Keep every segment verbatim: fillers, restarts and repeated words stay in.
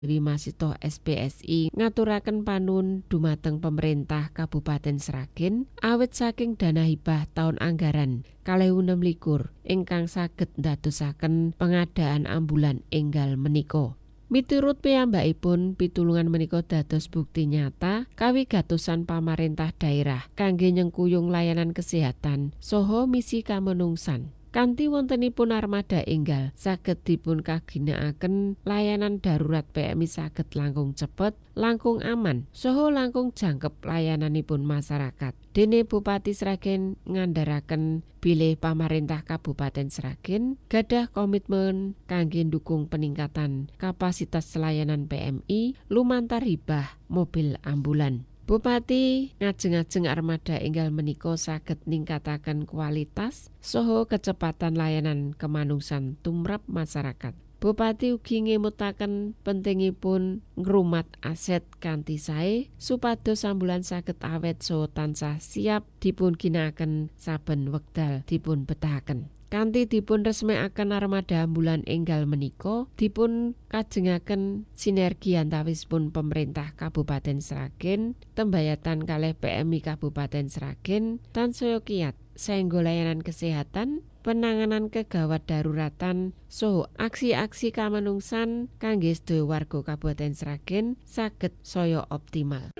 Masito S P S I ngaturaken panuwun dumateng pemerintah Kabupaten Sragen awit saking dana hibah taun anggaran kalih ewu enem likur ingkang saged ndadosaken pengadaan ambulan enggal menika. Miturut piyambakipun, pitulungan menika dados bukti nyata kawigatosan pamarentah daerah kangge nyengkuyung layanan kesehatan saha misi kamanungsan. Kanthi wontenipun armada enggal saged dipun kaginakaken layanan darurat P M I saged langkung cepet, langkung aman, saha langkung jangkep layananipun masyarakat. Dene Bupati Sragen ngandharaken bilih pamarentah Kabupaten Sragen gadah komitmen kangge ndukung peningkatan kapasitas layanan P M I lumantar hibah mobil ambulan. Bupati ngajeng-ajeng armada enggal menika saged ningkataken kualitas saha kecepatan layanan kemanungsan tumrap masyarakat. Bupati ugi ngemutaken pentingipun ngrumat aset kanthi sae supados ambulan saged awet saha tansah siap dipun ginakaken saben wekdal dipun betahaken. Kanthi dipun resmekaken armada ambulan enggal menika dipun kajengaken sinergi antawisipun pemerintah Kabupaten Sragen tembayatan kalih P M I Kabupaten Sragen tansaya kiyat saengga layanan kesehatan, penanganan kegawat daruratan saha aksi-aksi kamanungsan kangge sedaya warga Kabupaten Sragen saged saya optimal.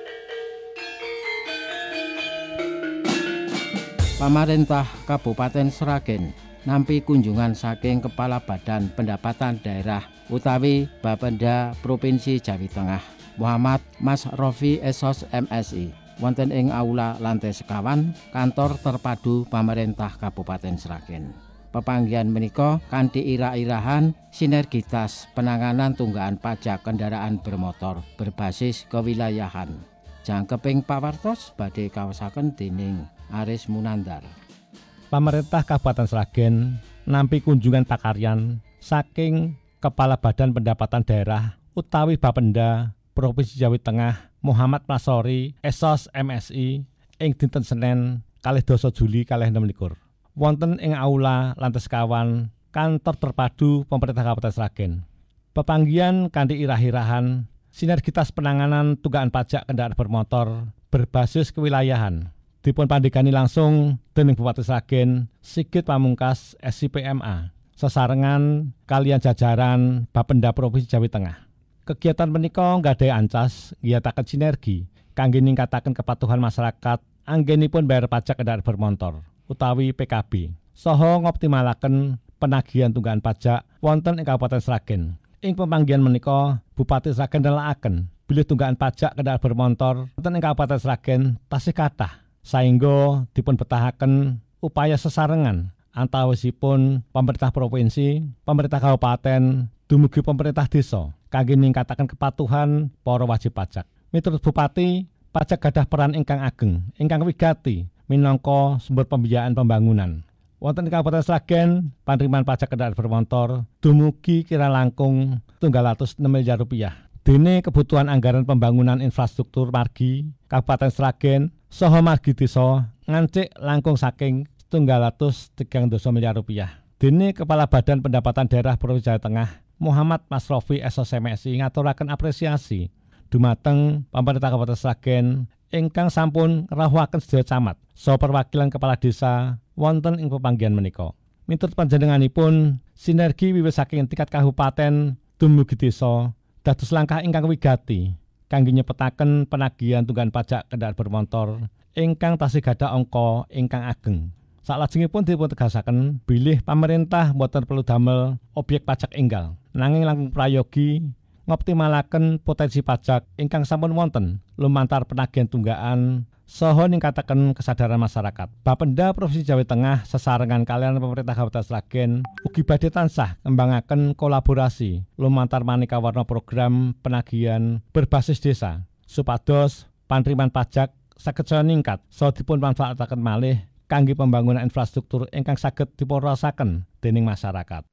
Pamarentah Kabupaten Sragen nampi kunjungan saking Kepala Badan Pendapatan Daerah utawi Bapenda Provinsi Jawi Tengah Muhammad Masrofi S O S M S I wonten ing aula lantai sekawan kantor terpadu Pamarentah Kabupaten Sragen. Pepanggihan menika kanthi irah-irahan sinergitas penanganan tunggakan pajak kendaraan bermotor berbasis kewilayahan. Jangkeping pawartos badhe kaosaken dening Aris Munandar. Pamarentah Kabupaten Sragen nampi kunjungan pakaryan saking Kepala Badan Pendapatan Daerah utawi Bapenda Provinsi Jawi Tengah Muhammad Masrofi S O S M S I ing dinten Senin kalih dasa Juli kalih enem likur. Wonten ing aula lantai sekawan kantor terpadu Pemerintah Kabupaten Sragen. Pepanggihan kanthi irah-irahan sinergitas penanganan tunggakan pajak kendaraan bermotor berbasis kewilayahan dipun pandhegani langsung dening Bupati Sragen Sigit Pamungkas S I P M A sesarengan kalian jajaran Bapenda Provinsi Jawi Tengah. Kegiatan menika nggadahi ancas ngiyataken sinergi kangge ningkataken kepatuhan masyarakat anggenipun bayar pajak kendaraan bermotor utawi P K B saha ngoptimalaken penagihan tunggakan pajak wonten ing Kabupaten Sragen. Ing pemanggihan menika Bupati Sragen nelakaken bilih tunggakan pajak kendaraan bermotor wonten ing Kabupaten Sragen tasih kathah saengga dipun betahaken upaya sesarengan antawisipun pemerintah provinsi, pemerintah kabupaten, dumugi pemerintah desa kangge ningkataken kepatuhan para wajib pajak. Miturut Bupati, pajak gadah peran ingkang ageng, ingkang wigati minangka sumber pembiayaan pembangunan. Wonten ing Kabupaten Sragen, panerimaan pajak kendaraan bermotor dumugi kira langkung setunggal atus enem miliar rupiah. Dene kebutuhan anggaran pembangunan infrastruktur margi Kabupaten Sragen saha margi desa ngancik langkung saking setunggal atus tigang dasa miliar rupiah. Dene Kepala Badan Pendapatan Daerah Provinsi Jawa Tengah Muhammad Masrofi S O S M S I ngaturaken apresiasi dumateng pemerintah Kabupaten Sragen ingkang sampun ngrawuhaken sedaya camat saha perwakilan kepala desa wonten ing pepanggihan menika. Miturut panjenenganipun, sinergi wiwit saking tingkat kabupaten dumugi desa dados langkah ingkang wigati kangge nyepetaken penagihan tunggakan pajak kendaraan bermotor ingkang tasih gadhah angka ingkang ageng. Salajengipun dipun tegasaken bilih pamarentah boten perlu damel objek pajak enggal, nanging langkung prayogi ngoptimalaken potensi pajak ingkang sampun wonten lumantar penagihan tunggakan saha ningkataken kesadaran masyarakat. Bapenda Provinsi Jawa Tengah sesarengan kalian pemerintah Kabupaten Sragen ugi badhe tansah ngembangaken kolaborasi lumantar maneka warna program penagihan berbasis desa supados panerimaan pajak saged saya ningkat saha dipun manfaataken malih kangge pembangunan infrastruktur ingkang saged dipun-rasaken dening masyarakat.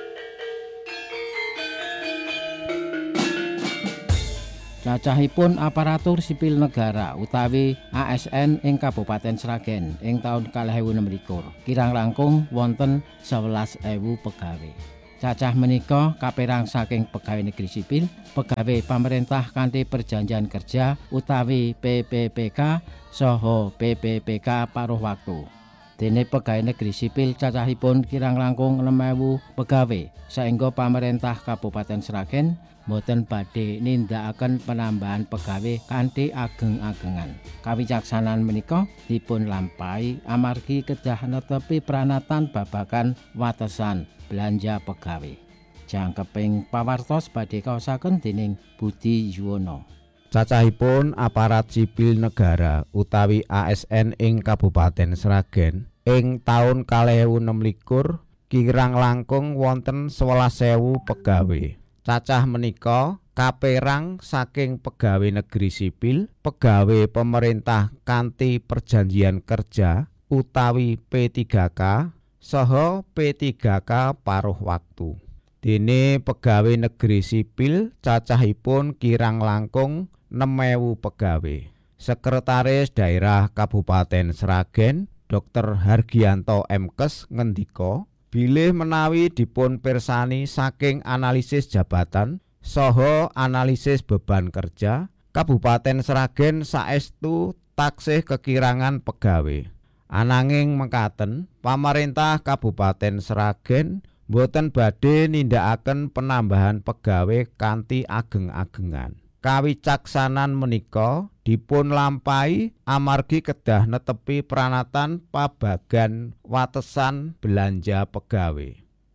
Cacahipun aparatur sipil negara utawi A S N ing Kabupaten Sragen ing taun kalih ewu enem likur kirang langkung wonten sewelas ewu pegawai. Cacah menika kapérang saking pegawai negeri sipil, pegawai pamerintah kanthi perjanjian kerja utawi P P P K saha P P P K paruh waktu. Dene pegawai negeri sipil cacahipun kirang langkung enam ewu pegawai, saengga pamerintah Kabupaten Sragen boten badhe nindakaken penambahan pegawai kanthi ageng-agengan. Kawicaksanan menika dipun lampahi amargi kedah netepi pranatan babagan watesan belanja pegawai. Jangkeping pawartos badhe kaosaken dening Budi Yuwono. Cacahipun aparat sipil negara utawi A S N ing Kabupaten Sragen ing taun kalih ewu enem likur kirang langkung wonten sewelas ewu pegawai. Cacah menika kapérang saking pegawai negeri sipil, pegawai pemerintah kanthi perjanjian kerja utawi P tiga K saha P tiga K paruh waktu. Dene pegawai negeri sipil cacahipun kirang langkung enam ewu pegawai. Sekretaris Daerah Kabupaten Sragen Dokter Hargianto M Kes ngendika, bilih menawi dipun pirsani saking analisis jabatan saha analisis beban kerja, Kabupaten Sragen saestu taksih kekirangan pegawai. Ananging mekaten, pamarentah Kabupaten Sragen boten badhe nindakaken penambahan pegawai kanthi ageng-agengan. Kawicaksanan menika dipun lampahi amargi kedah netepi pranatan pabagan watesan belanja pegawai.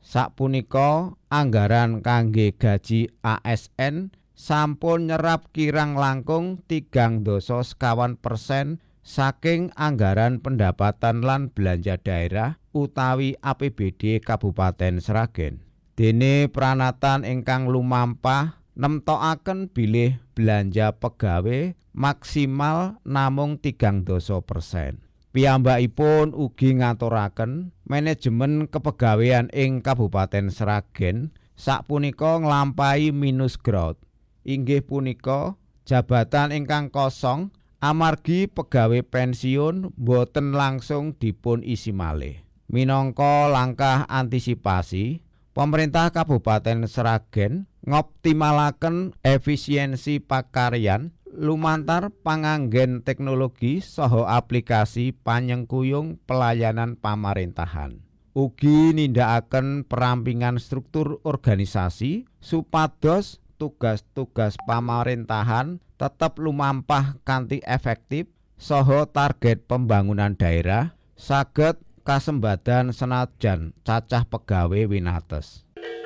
Sapunika anggaran kangge gaji A S N sampun nyerap kirang langkung tigang dasa sekawan persen saking anggaran pendapatan lan belanja daerah utawi A P B D Kabupaten Sragen. Dene pranatan ingkang lumampah nemtokaken bilih belanja pegawai maksimal namung tigang dasa persen. Piyambakipun ugi ngaturaken manajemen kepegawaian ing Kabupaten Sragen sapunika nglampahi minus growth. Inggih punika jabatan ingkang kosong amargi pegawai pensiun boten langsung dipun isi malih. Minangka langkah antisipasi, pemerintah Kabupaten Sragen ngoptimalaken efisiensi pakaryan lumantar panganggen teknologi saha aplikasi panyengkuyung pelayanan pamarentahan. Ugi nindakaken perampingan struktur organisasi supados tugas-tugas pamarentahan tetap lumampah kanthi efektif saha target pembangunan daerah saged kasembadan senajan cacah pegawai winates.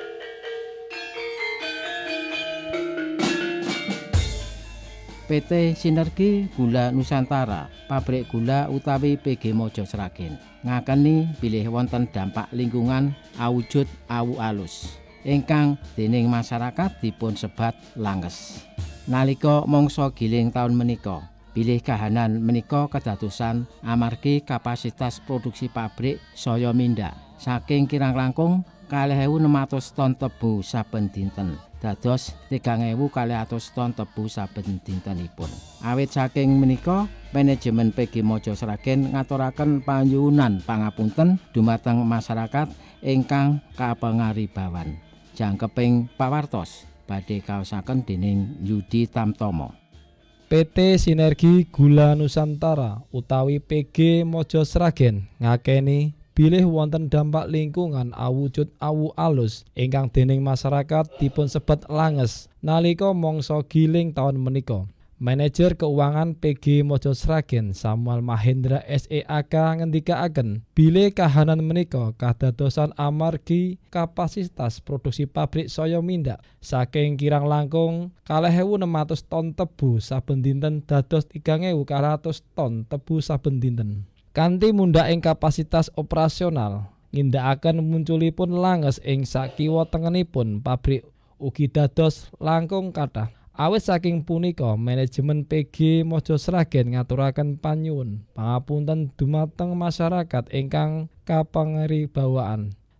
P T Sinergi Gula Nusantara, pabrik gula utawi P G Mojo Sragen, ngakeni bilih wonten dampak lingkungan awujud awu alus ingkang dening masyarakat dipun sebat langes. Nalika mangsa giling taun menika, bilih kahanan menika kedadosan amargi kapasitas produksi pabrik saya mindhak saking kirang langkung kalih ewu enem atus ton tebu saben dinten dados tigang ewu kalih atus ton tebu saben dintenipun. Awit saking menika, manajemen P G Mojo Sragen ngaturaken panyuwunan pangapunten dumateng masyarakat ingkang kapangaribawan. Jangkeping pawartos badhe kaosaken dening Yudi Tamtomo. P T Sinergi Gula Nusantara utawi P G Mojo Sragen ngakeni bilih wonten dampak lingkungan awujud awu alus ingkang dening masyarakat dipun sebat langes nalika mangsa giling taun menika. Manajer keuangan P G Mojo Sragen Samuel Mahendra S E A K ngendikaaken bilih kahanan menika kadadosan amargi kapasitas produksi pabrik saya mindhak saking kirang langkung kalih ewu enem atus ton tebu saben dinten dados tigang ewu kalih atus ton tebu saben dinten. Kanthi mundhaking kapasitas operasional ngindakaken munculipun langes ing sakiwa tengenipun pabrik ugi dados langkung kathah. Awit saking punika manajemen P G Mojo Sragen ngaturaken panyuwun pangapunten dumateng masyarakat ingkang kapangaribawaan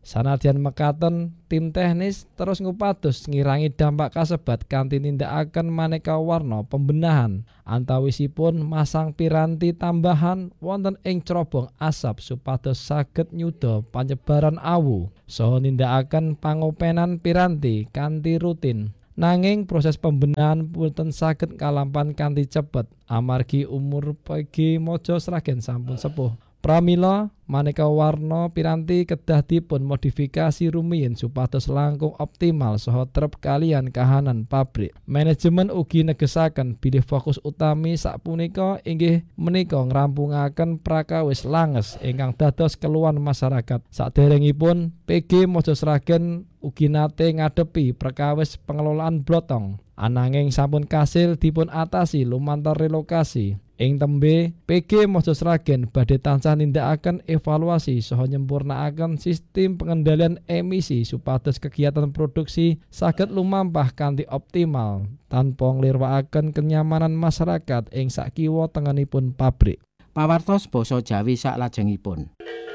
Sanadyan mekaten, tim teknis terus ngupados ngirangi dampak kasebat kanthi nindakaken maneka warna pembenahan. Antawisipun masang piranti tambahan wonten ing cerobong asap supados saged nyuda panyebaran awu saha nindakaken pangopenan piranti kanthi rutin. Nanging proses pembenahan boten saged kalampan kanthi cepet amargi umur P G Mojo Sragen sampun sepuh. Pramila maneka warna piranti kedah dipun modifikasi rumiyin supados langkung optimal saha trep kaliyan kahanan pabrik. Manajemen ugi negesaken bilih fokus utami sapunika inggih menika ngrampungaken prakawis langes ingkang dados keluhan masyarakat. Saderengipun P G Mojo Sragen ugi nate ngadepi perkawis pengelolaan blotong. Ananging sampun kasil dipun atasi lumantar relokasi. Ing tembe P G Mojo Sragen badhe tansah nindakaken evaluasi saha nyempurnakaken sistem pengendalian emisi supados kegiatan produksi saged lumampah kanthi optimal tanpa nglirwakaken kenyamanan masyarakat ing sakiwa tengenipun pabrik. Pawartos basa Jawi saklajengipun.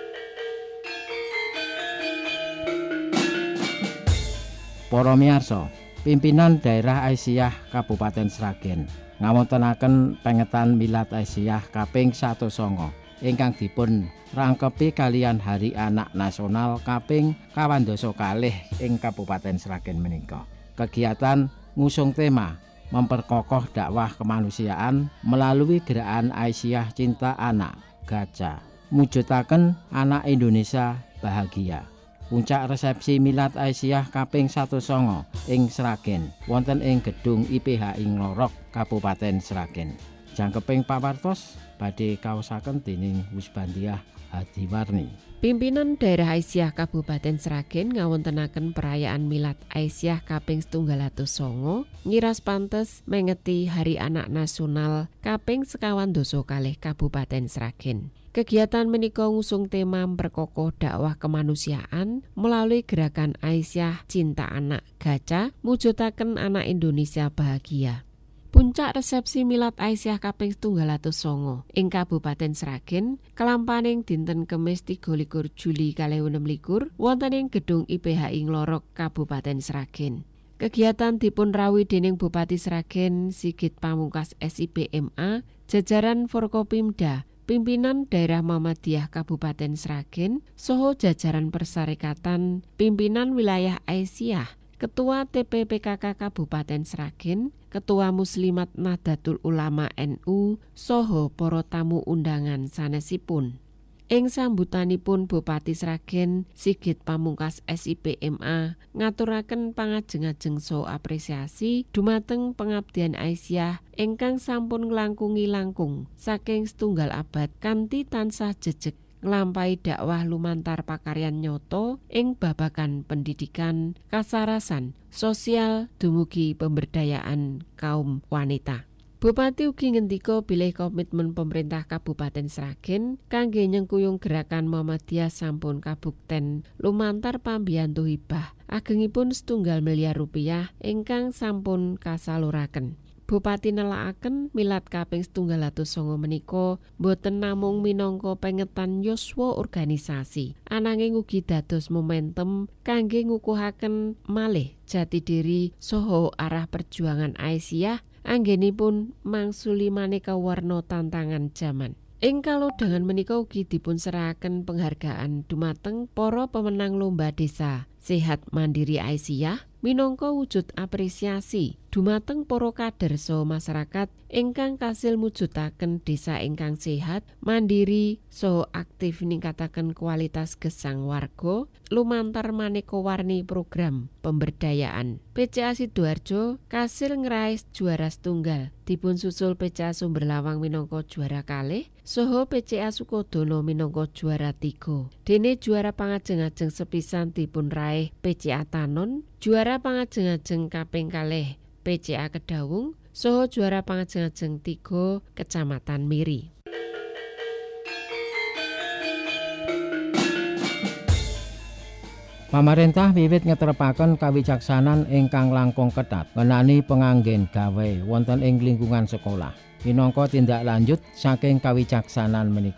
Para miyarsa, pimpinan daerah Aisyah Kabupaten Sragen ngawontenaken pengetan Milad Aisyah kaping satus sanga ingkang dipun rangkepi kalian Hari Anak Nasional kaping kawan dasa kalih ing Kabupaten Sragen menika. Kegiatan ngusung tema memperkokoh dakwah kemanusiaan melalui gerakan Aisyah Cinta Anak Gaca, mujudaken anak Indonesia bahagia. Puncak resepsi Milad Aisyah kaping satus sanga ing Sragen wonten ing gedung I P H I Nglorok Kabupaten Sragen. Jangkeping pawartos badhe kaosaken dening Husbandiah Hadiwarni. Pimpinan daerah Aisyah Kabupaten Sragen ngawontenaken perayaan Milad Aisyah kaping setunggal atus sanga ngiras pantes mengeti Hari Anak Nasional kaping sekawan dasa kalih Kabupaten Sragen. Kegiatan menika ngusung tema memperkokoh dakwah kemanusiaan melalui gerakan Aisyah Cinta Anak Gaca, mujudaken anak Indonesia bahagia. Puncak resepsi Milad Aisyah kaping setunggal atus sanga ing Kabupaten Sragen kelampaning dinten Kemis tiga likur Juli kalih enem likur wonten ing gedung I P H I Nglorok Kabupaten Sragen. Kegiatan dipun rawuhi dening Bupati Sragen Sigit Pamungkas S I B M A, jajaran Forkopimda, pimpinan daerah Muhammadiyah Kabupaten Sragen, saha jajaran Persarekatan Pimpinan Wilayah Aisyah, Ketua T P P K K Kabupaten Sragen, Ketua Muslimat Nahdlatul Ulama N U, saha para tamu undangan sanesipun. Ing sambutanipun Bupati Sragen Sigit Pamungkas S I B M A ngaturaken pangajeng-ajeng saha apresiasi dumateng pengabdian Aisyah ingkang sampun nglangkungi langkung saking setunggal abad kanthi tansah jejeg nglampahi dakwah lumantar pakaryan nyoto ing babagan pendidikan, kasarasan, sosial dumugi pemberdayaan kaum wanita. Bupati ugi ngendika bilih komitmen pemerintah Kabupaten Sragen kangge nyengkuyung gerakan Muhammadiyah sampun kabukten lumantar pambiyantu hibah agengipun setunggal miliar rupiah ingkang sampun kasaluraken. Bupati nelakaken milad kaping setunggal atus sanga menika boten namung minangka pengetan yuswa organisasi, ananging ugi dados momentum kangge ngukuhaken malih jati diri saha arah perjuangan Aisyah anggenipun mangsuli maneka warna tantangan jaman. Ing kalodhangan menika ugi dipun serahaken penghargaan dumateng para pemenang lomba desa Sehat Mandiri Aisyah minangka wujud apresiasi dumateng para kader saha masyarakat ingkang kasil mujudaken desa ingkang sehat, mandiri saha aktif ningkataken kualitas gesang warga lumantar maneka warni program pemberdayaan. P C A Sidoarjo kasil ngraih juara setunggal, dipun susul P C A Sumber Lawang minangka juara kalih saha P C A Sukodono minangka juara tiga. Dene juara pangajeng-ajeng sepisan dipun raih P C A Tanon, juara pangajeng-ajeng kaping kalih P C A Kedawung, saha juara pangajeng-ajeng tiga Kecamatan Miri. Pamarentah wiwit ngetrepaken kawicaksanan ingkang langkung ketat ngenani penganggen gawe wonten ing lingkungan sekolah. Minangka tindak lanjut saking kawicaksanan menika,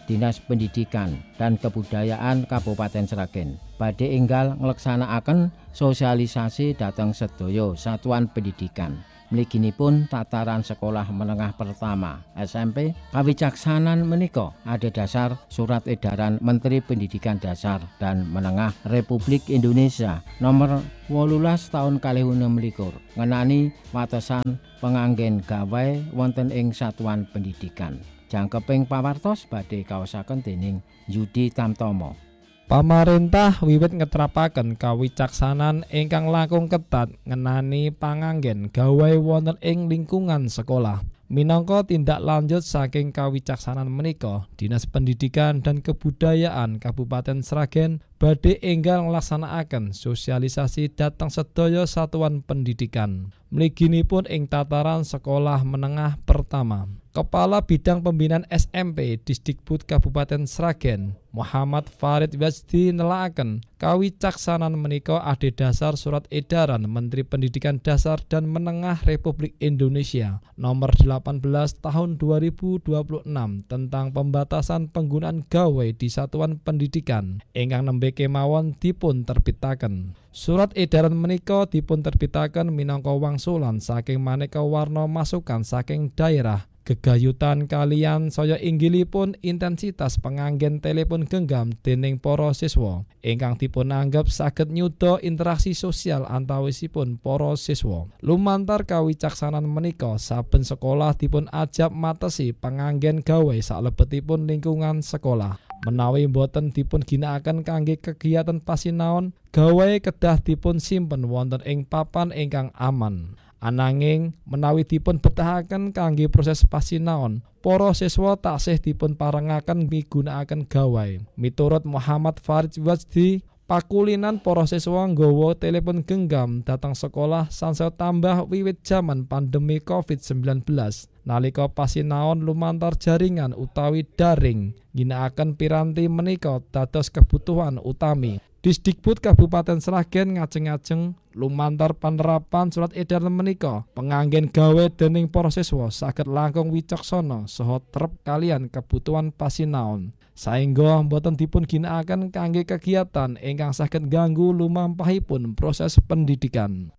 Dinas Pendidikan dan Kebudayaan Kabupaten Sragen badhe enggal ngleksanakaken sosialisasi dhateng sedaya satuan pendidikan. Mliginipun tataran sekolah menengah pertama S M P kawicaksanan menika adhedhasar Surat Edaran Menteri Pendidikan Dasar dan Menengah Republik Indonesia nomor wolulas tahun kalih enem likur ngenani watesan penganggen gawai wonten ing satuan pendidikan. Jangkeping pawartos badhe kaosaken dening Yudi Tamtomo. Pamarentah wiwit ngetrapaken kawicaksanan ingkang langkung ketat ngenani panganggen gawai wonten ing lingkungan sekolah. Minangka tindak lanjut saking kawicaksanan menika, Dinas Pendidikan dan Kebudayaan Kabupaten Sragen badhe enggal nglaksanakaken sosialisasi dhateng sedaya satuan pendidikan. Mliginipun ing tataran sekolah menengah pertama. Kepala Bidang Pembinaan S M P Disdikbud Kabupaten Sragen, Muhammad Farid Wajdi nelakaken kawicaksanan menika adhedhasar Surat Edaran Menteri Pendidikan Dasar dan Menengah Republik Indonesia nomor delapan belas tahun dua ribu dua puluh enam tentang pembatasan penggunaan gawai di satuan pendidikan ingkang nembe kemawon dipun terbitaken. Surat edaran menika dipun terbitaken minangka wangsulan saking maneka warna masukan saking daerah. Gegayutan kalian saya inggilipun intensitas penganggen telepon genggam dening para siswa ingkang dipun anggap saged nyuda interaksi sosial antawisipun para siswa. Lumantar kawicaksanan menika saben sekolah dipun ajab matesi penganggen gawe salebetipun lingkungan sekolah. Menawi boten dipun ginakaken kangge kegiatan pasinaon, gawe kedah dipun simpen wonten ing papan ingkang aman. Ananging menawi dipun betahaken kangge proses pasinaon, para siswa taksih dipun parengaken migunakaken gawai. Miturut Muhammad Farid Wajdi, pakulinan para siswa nggawa telepon genggam datang sekolah sansaya tambah wiwit jaman pandemi covid sembilan belas. Nalika pasinaon lumantar jaringan utawi daring, ginakaken piranti menika dados kebutuhan utami. Disdikbud Kabupaten Sragen ngajeng-ajeng lumantar panerapan surat edaran menika penganggen gawe dening para siswa saged langkung wicaksana saha trep kalian kebutuhan pasinaon saengga boten dipun ginakaken kangge kegiatan ingkang saged ganggu lumampahipun proses pendidikan.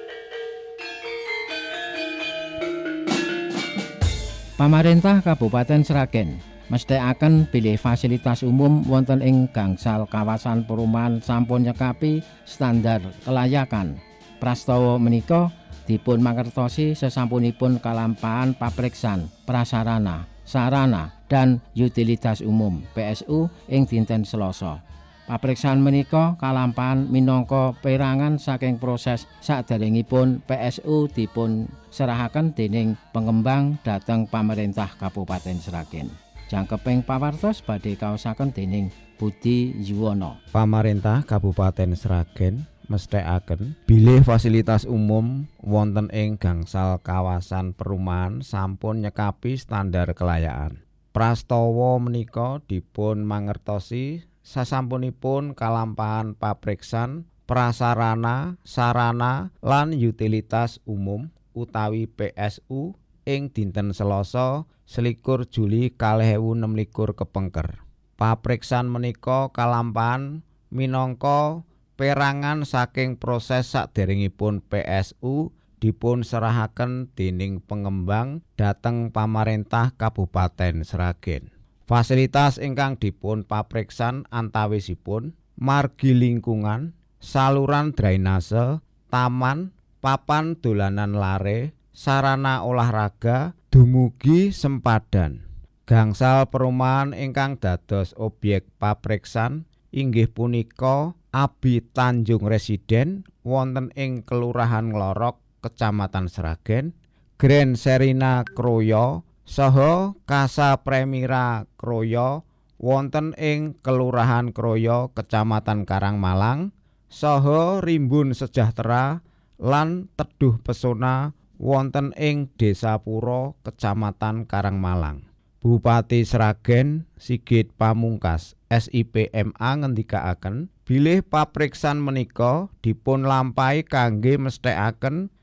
Pamarentah Kabupaten Sragen mesthekaken bilih fasilitas umum wonten ing gangsal kawasan perumahan sampun nyekapi standar kelayakan. Prastawa menika dipun mangertosi sesampunipun kalampahan papriksan prasarana, sarana dan utilitas umum P S U ing dinten Selasa. Papriksan menika kalampahan minangka perangan saking proses saderengipun P S U dipun serahaken dening pengembang dhateng pamarentah Kabupaten Sragen. Jangkeping pawartos badhe kaosaken dening Budi Yuwono. Pamarentah Kabupaten Sragen mesthekaken bilih fasilitas umum wonten ing gangsal kawasan perumahan sampun nyekapi standar kelayakan. Prastawa menika dipun mangertosi sasampunipun kalampahan papriksan prasarana, sarana lan utilitas umum utawi P S U ing dinten Selasa selikur Juli kalih ewu enem likur kepengker. Papriksan menika kalampahan minangka perangan saking proses saderengipun P S U dipun serahaken dening pengembang dhateng pamarentah Kabupaten Sragen. Fasilitas ingkang dipun papriksan antawisipun margi lingkungan, saluran drainase, taman, papan dolanan lare, sarana olahraga, dumugi sempadan. Gangsal perumahan ingkang dados objek papriksan inggih punika Abi Tanjung Residen wonten ing Kelurahan Nglorok, Kecamatan Sragen, Grand Serina Kroya saha Casa Premira Kroya wonten ing Kelurahan Kroya, Kecamatan Karangmalang, saha Rimbun Sejahtera lan Teduh Pesona wonten ing Desa Puro, Kecamatan Karangmalang. Bupati Sragen Sigit Pamungkas S I P M A ngendikaaken bilih papriksan menika dipun lampahi kangge mesthekaken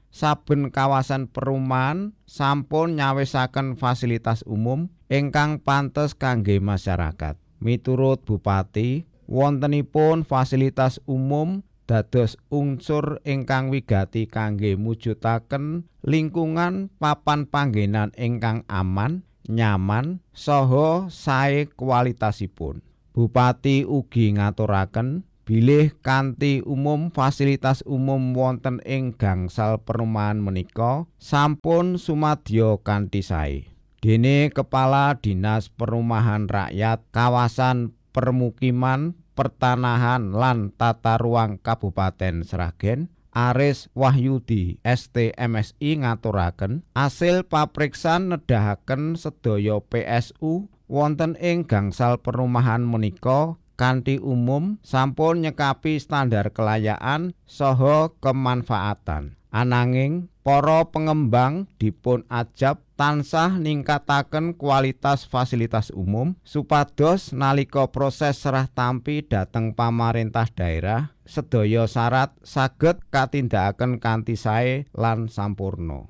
saben kawasan perumahan sampun nyawisaken fasilitas umum ingkang pantes kangge masyarakat. Miturut Bupati, wontenipun fasilitas umum dados unsur ingkang wigati kangge mujudaken lingkungan papan panggenan ingkang aman, nyaman, saha sae kualitasipun. Bupati ugi ngaturaken bilih kanthi umum fasilitas umum wonten ing gangsal perumahan menika sampun sumadya kanthi sae. Dene Kepala Dinas Perumahan Rakyat Kawasan Permukiman Pertanahan lan Tata Ruang Kabupaten Sragen Aris Wahyudi S T M S I ngaturaken asil papriksan nedahaken sedaya P S U wonten ing gangsal perumahan menika kanthi umum sampun nyekapi standar kelayakan saha kemanfaatan. Ananging para pengembang dipun ajab tansah ningkataken kualitas fasilitas umum supados nalika proses serah tampi dhateng pamarentah daerah sedaya syarat saged katindakaken kanthi sae lan sampurna.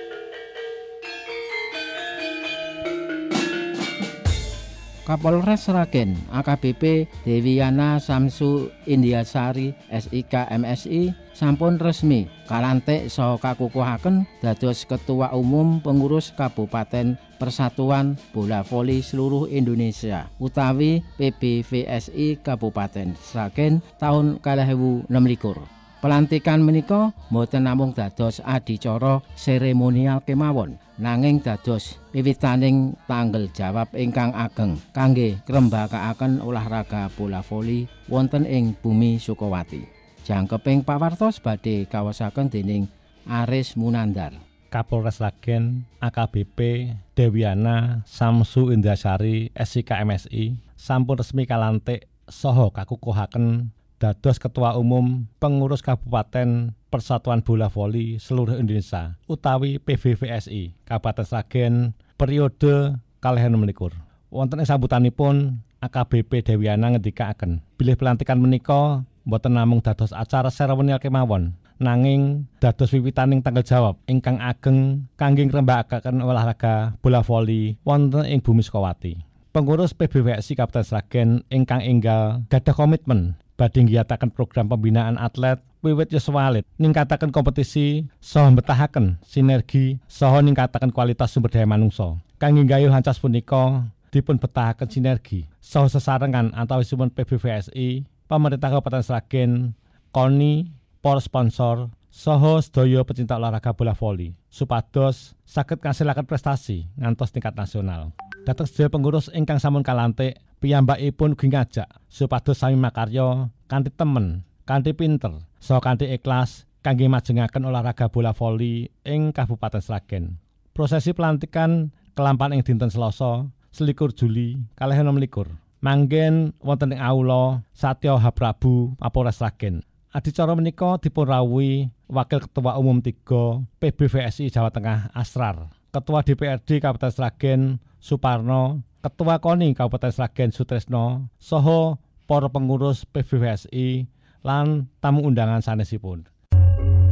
Kapolres Sragen A K B P Dewiana Samsu Indiasari S I K M S I sampun resmi kalantik saha kakukuhaken dados Ketua Umum Pengurus Kabupaten Persatuan Bola Voli Seluruh Indonesia utawi P B V S I Kabupaten Sragen tahun kalih ewu enem likur. Pelantikan menika boten namung dados adicara seremonial kemawon, nanging dados wiwitaning tanggel jawab ingkang ageng kangge ngrembakakaken olahraga bola voli wonten ing bumi Sukawati. Jangkeping pawartos badhe kawasaken dening Aris Munandar. Kapolres Sragen A K B P Dewiana Samsu Indrasari S I K M S I sampun resmi kalantik saha kakukuhaken dados Ketua Umum Pengurus Kabupaten Persatuan Bola Voli Seluruh Indonesia utawi P B V S I Kabupaten Sragen periode kalih enem likur. Wonten ing sambutanipun A K B P Dewiana ngendikaaken bilih pelantikan menika boten namung dados acara seremonial kemawon, nanging dados wiwitaning tanggal jawab ingkang ageng kangge ngrembakaken olahraga bola voli wonten ing bumi Sukawati. Pengurus P B V S I Kabupaten Sragen ingkang enggal gadah komitmen badhe ngiyataken program pembinaan atlet wiwit yuswa alit, ningkataken kompetisi saha mbetahaken sinergi saha ningkataken kualitas sumber daya manungsa. Kangge nggayuh ancas punika dipun betahaken sinergi saha sesarengan antawisipun P B V S I, pemerintah Kabupaten Sragen, K O N I, para sponsor saha sedaya pecinta olahraga bola voli supados saged ngasilaken prestasi ngantos tingkat nasional. Dhateng sedaya pengurus ingkang sampun kalantik, piyambakipun ugi ngajak supados sami makarya kanthi temen, kanthi pinter, saha kanthi ikhlas kangge majengaken olahraga bola voli ing Kabupaten Sragen. Prosesi pelantikan kelampahan ing dinten Selasa, selikur Juli kalih enem likur. Manggen wonten ing aula Satya H Prabu Mapolres Sragen. Adicara menika dipun rawuhi Wakil Ketua Umum tiga P B V S I Jawa Tengah Asrar, Ketua D P R D Kabupaten Sragen Suparno, Ketua K O N I Kabupaten Sragen Sutresno, saha para pengurus P B V S I lan tamu undangan sanesipun.